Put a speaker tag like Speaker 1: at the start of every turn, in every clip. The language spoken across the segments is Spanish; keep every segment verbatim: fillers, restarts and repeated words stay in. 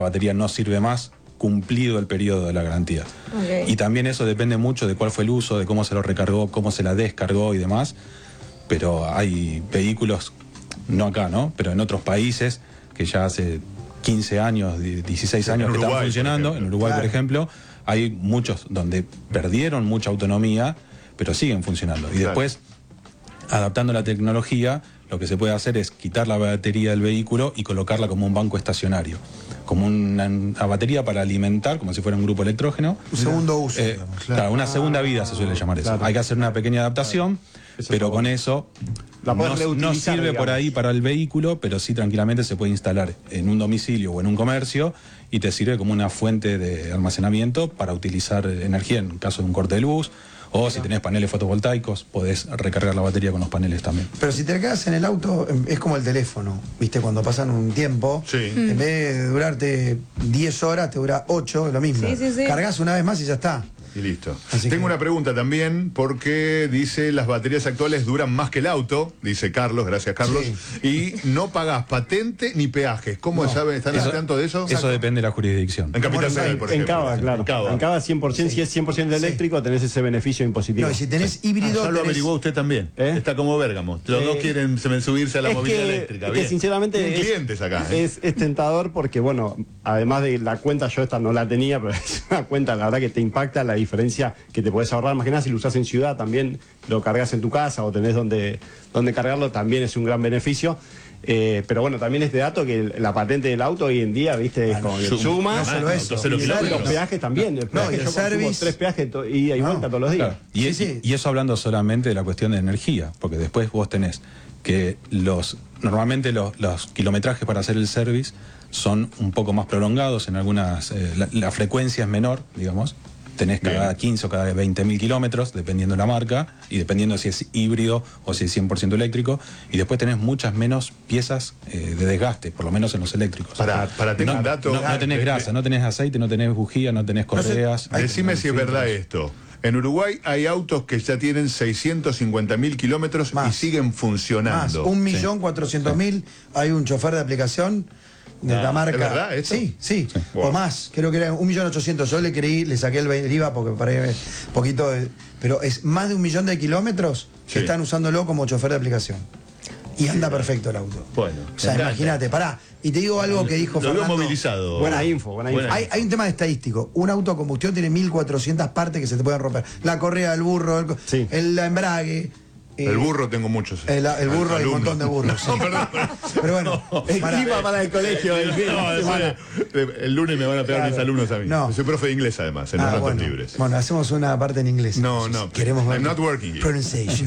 Speaker 1: batería no sirve más cumplido el periodo de la garantía. Okay. Y también eso depende mucho de cuál fue el uso, de cómo se lo recargó, cómo se la descargó y demás. Pero hay vehículos, no acá, ¿no? Pero en otros países que ya hace quince años, dieciséis años que están funcionando, en Uruguay, claro, por ejemplo, hay muchos donde perdieron mucha autonomía, pero siguen funcionando. Y claro, después, adaptando la tecnología, lo que se puede hacer es quitar la batería del vehículo y colocarla como un banco estacionario, como una, una batería para alimentar, como si fuera un grupo electrógeno.
Speaker 2: Un segundo uso.
Speaker 1: Eh, digamos, claro. claro, una segunda vida se suele llamar eso. Claro. Hay que hacer una pequeña adaptación, claro, pero con eso la no, no sirve, digamos, por ahí para el vehículo, pero sí tranquilamente se puede instalar en un domicilio o en un comercio y te sirve como una fuente de almacenamiento para utilizar energía en caso de un corte de luz. O si tenés paneles fotovoltaicos, podés recargar la batería con los paneles también.
Speaker 2: Pero si te quedas en el auto, es como el teléfono, ¿viste? Cuando pasan un tiempo, sí, en vez de durarte diez horas, te dura ocho, es lo mismo. Sí, sí, sí. Cargas una vez más y ya está.
Speaker 3: Y listo.
Speaker 2: Así
Speaker 3: Tengo
Speaker 2: que...
Speaker 3: una pregunta también, porque dice las baterías actuales duran más que el auto, dice Carlos, gracias Carlos, sí, y no pagás patente ni peajes. ¿Cómo no. saben? ¿Están al tanto de eso?
Speaker 1: Eso depende de la jurisdicción.
Speaker 3: En Capital Federal, por ejemplo.
Speaker 4: En Cava, claro. En Cava, en Cava cien por ciento, sí, si es cien por ciento eléctrico, sí, tenés ese beneficio impositivo.
Speaker 2: No, y si tenés sí. híbrido...
Speaker 3: Ah, ya lo
Speaker 2: tenés...
Speaker 3: averiguó usted también. ¿Eh? Está como Bérgamo. Los eh, dos quieren subirse a la movilidad
Speaker 4: que,
Speaker 3: eléctrica.
Speaker 4: Es
Speaker 3: Bien.
Speaker 4: que sinceramente
Speaker 3: es, clientes acá, ¿eh?
Speaker 4: es, es tentador porque, bueno, además de la cuenta, yo esta no la tenía, pero es una cuenta, la verdad, que te impacta la diferencia que te podés ahorrar. Más que nada, si lo usás en ciudad, también lo cargas en tu casa o tenés donde, donde cargarlo, también es un gran beneficio. Eh, pero bueno, también este dato que la patente del auto hoy en día, viste, bueno, con el suma,
Speaker 2: no solo eso,
Speaker 4: y los, los peajes también. El peaje, no, y el service, tres peajes ida y vuelta no, todos los días.
Speaker 1: Claro. Y, sí, sí. y eso hablando solamente de la cuestión de energía, porque después vos tenés que los normalmente los, los kilometrajes para hacer el service son un poco más prolongados, en algunas eh, la, la frecuencia es menor, digamos. Tenés cada Bien. quince o cada veinte mil kilómetros, dependiendo de la marca, y dependiendo si es híbrido o si es cien por ciento eléctrico, y después tenés muchas menos piezas eh, de desgaste, por lo menos en los eléctricos.
Speaker 3: Para, para tener
Speaker 1: no,
Speaker 3: un dato...
Speaker 1: No, no tenés grasa, no tenés aceite, no tenés bujía, no tenés correas.
Speaker 3: No sé, decime si es verdad esto. En Uruguay hay autos que ya tienen seiscientos cincuenta mil kilómetros y siguen funcionando.
Speaker 2: Más, un millón cuatrocientos mil, hay un chofer de aplicación... de ah, la marca.
Speaker 3: ¿Es verdad esto?
Speaker 2: Sí, sí, sí. Wow. O más, creo que era un millón ochocientos. Yo le creí, le saqué el I V A porque para un poquito de, pero es más de un millón de kilómetros sí. que están usándolo como chofer de aplicación. Y anda sí. perfecto el auto.
Speaker 3: Bueno.
Speaker 2: O sea, imagínate, pará. Y te digo algo que dijo
Speaker 3: Lo
Speaker 2: Fernando.
Speaker 3: Lo veo movilizado.
Speaker 4: Buena info, buena info.
Speaker 2: Hay, hay un tema estadístico. Un auto a combustión tiene mil cuatrocientas partes que se te pueden romper. La correa del burro, el, sí. el embrague.
Speaker 3: El burro tengo muchos.
Speaker 2: El, el burro hay un montón de burros.
Speaker 3: No,
Speaker 2: sí.
Speaker 3: perdón, perdón.
Speaker 2: Pero bueno.
Speaker 4: No, el para, clima para el colegio. El,
Speaker 3: no, el, el lunes me van a pegar claro. mis alumnos a mí. No. Soy profe de inglés además, en ah, los ratos
Speaker 2: bueno.
Speaker 3: libres.
Speaker 2: Bueno, hacemos una parte en inglés.
Speaker 3: No, no.
Speaker 2: Queremos
Speaker 3: I'm not working yet.
Speaker 2: Pronunciation.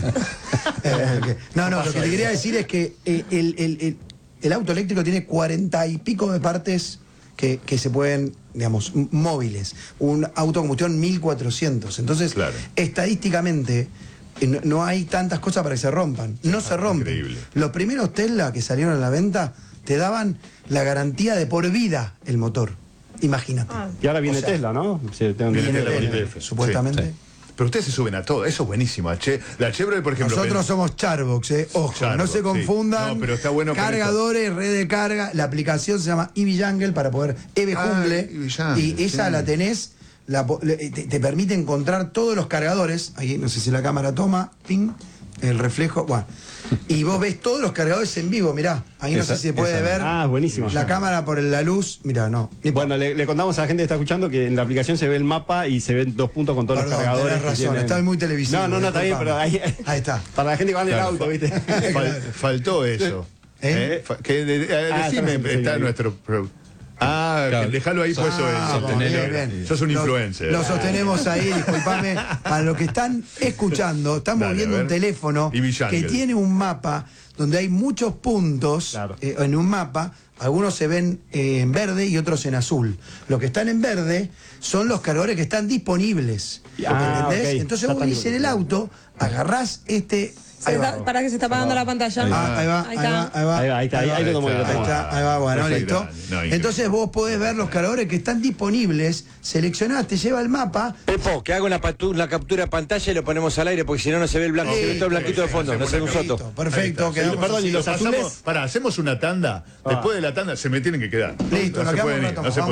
Speaker 2: eh, okay. No, no, lo que te quería decir es que el, el, el, el auto eléctrico tiene cuarenta y pico de partes que, que se pueden, digamos, móviles. Un auto a combustión mil cuatrocientos. Entonces, claro. estadísticamente... No, no hay tantas cosas para que se rompan. No se rompen.
Speaker 3: Increíble.
Speaker 2: Los primeros Tesla que salieron a la venta te daban la garantía de por vida el motor. Imagínate.
Speaker 4: Ah. Y ahora viene o sea, Tesla, ¿no? Sí,
Speaker 2: viene Tesla, Tesla, supuestamente.
Speaker 3: Sí, sí. Pero ustedes se suben a todo, eso es buenísimo. La Chevrolet, por ejemplo...
Speaker 2: Nosotros somos Charbox, eh. Ojo, Charbox, no se confundan.
Speaker 3: Sí. No, pero está bueno
Speaker 2: cargadores, red de carga. La aplicación se llama E V Jungle para poder... E V Jungle. Ah, y esa sí. la tenés... La, te, te permite encontrar todos los cargadores. Ahí no sé si la cámara toma, ping, el reflejo, bueno. Y vos ves todos los cargadores en vivo, mirá. Ahí no esa, sé si se puede esa. ver.
Speaker 4: Ah, buenísimo.
Speaker 2: La cámara por la luz, mirá, no.
Speaker 4: Bueno, le, le contamos a la gente que está escuchando que en la aplicación se ve el mapa y se ven dos puntos con todos
Speaker 2: Perdón,
Speaker 4: los cargadores.
Speaker 2: Tenés razón,
Speaker 4: tienen...
Speaker 2: está muy televisivo.
Speaker 4: No, no, no, está bien, pero ahí,
Speaker 2: ahí está.
Speaker 4: Para la gente que va en el
Speaker 3: claro,
Speaker 4: auto, ¿viste?
Speaker 3: Fal, faltó eso.
Speaker 2: ¿Eh?
Speaker 3: ¿Eh? Que de, de, ah, decime, está, está nuestro... Ah, claro. Déjalo ahí puesto ah, eso. Bien, bien. Sos un
Speaker 2: lo,
Speaker 3: influencer.
Speaker 2: Lo sostenemos ahí, disculpame. Para los que están escuchando, estamos Dale, viendo un teléfono que tiene un mapa donde hay muchos puntos claro. eh, en un mapa. Algunos se ven eh, en verde y otros en azul. Los que están en verde son los cargadores que están disponibles. Ah, ¿entendés? Okay. Entonces vos venís en el auto, agarrás este
Speaker 5: Se
Speaker 2: Ahí
Speaker 5: está-
Speaker 2: va.
Speaker 5: para que se está apagando la pantalla.
Speaker 2: Ah, ahí va, ahí va, ahí va.
Speaker 4: Ahí va, ahí está, ahí- ahí lo tomo, ahí lo
Speaker 2: Ahí
Speaker 4: tomo.
Speaker 2: está, ahí va, bueno,
Speaker 3: Perfecto.
Speaker 2: listo.
Speaker 3: No, increíble.
Speaker 2: Entonces vos podés ver los cargadores que están disponibles, seleccionás, te lleva el mapa.
Speaker 6: Pepo, que haga una, patu- una captura de pantalla y lo ponemos al aire, porque si no, no se ve el blanco, se ve todo el blanquito de fondo, no se ve un soto.
Speaker 2: Listo, perfecto,
Speaker 3: Ahí está.
Speaker 2: quedamos
Speaker 4: Perdón,
Speaker 2: así.
Speaker 4: ¿y los
Speaker 3: Pasamos-
Speaker 4: azules?
Speaker 3: Pará, hacemos una tanda. Después de la tanda se me tienen que quedar.
Speaker 2: Listo,
Speaker 3: no
Speaker 2: nos
Speaker 3: se
Speaker 2: quedamos
Speaker 3: pueden
Speaker 2: un
Speaker 3: ir,
Speaker 2: rato,
Speaker 3: no se